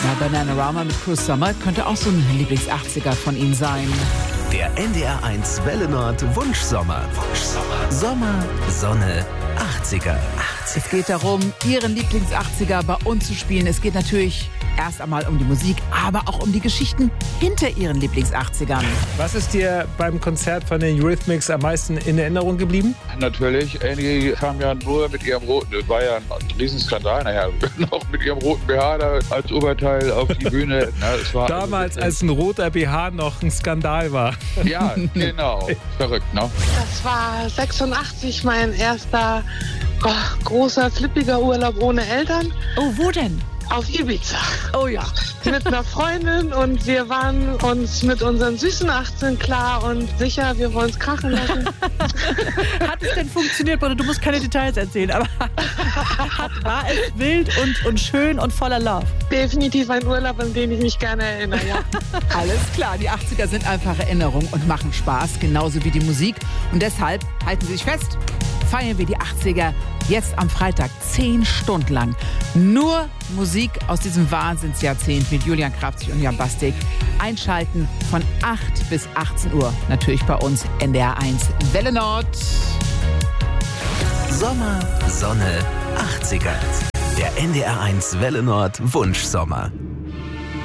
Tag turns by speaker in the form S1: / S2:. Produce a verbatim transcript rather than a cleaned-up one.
S1: Na, Bananarama mit Cruise Summer könnte auch so ein Lieblings-achtziger von Ihnen sein.
S2: Der N D R eins Welle Nord Wunschsommer. Wunschsommer. Sommer, Sonne, achtziger.
S1: Es geht darum, Ihren Lieblings-achtziger bei uns zu spielen. Es geht natürlich erst einmal um die Musik, aber auch um die Geschichten hinter Ihren Lieblings-achtzigern.
S3: Was ist dir beim Konzert von den Eurythmics am meisten in Erinnerung geblieben?
S4: Natürlich, Annie kam ja nur mit ihrem roten, das war ja ein Riesenskandal, naja, noch mit ihrem roten B H da als Oberteil auf die Bühne. Na, es war
S3: Damals,
S4: also,
S3: als ein roter B H noch ein Skandal war.
S4: Ja, genau. Verrückt, ne?
S5: Das war sechsundachtzig mein erster oh, großer, flippiger Urlaub ohne Eltern.
S1: Oh, wo denn?
S5: Auf Ibiza.
S1: Oh ja.
S5: Mit einer Freundin und wir waren uns mit unseren süßen achtzehn klar und sicher, wir wollen es krachen lassen.
S1: Hat es denn funktioniert, Bruder? Du musst keine Details erzählen, aber hat, war es wild und, und schön und voller Love?
S5: Definitiv ein Urlaub, an den ich mich gerne erinnere, ja.
S1: Alles klar, die achtziger sind einfach Erinnerung und machen Spaß, genauso wie die Musik. Und deshalb halten Sie sich fest, feiern wir die achtziger jetzt am Freitag zehn Stunden lang. Nur Musik aus diesem Wahnsinnsjahrzehnt mit Julian Krafzig und Jan Bastik. Einschalten von acht bis achtzehn Uhr. Natürlich bei uns N D R eins Welle Nord.
S2: Sommer, Sonne, achtziger. Der N D R eins Welle Nord Wunschsommer.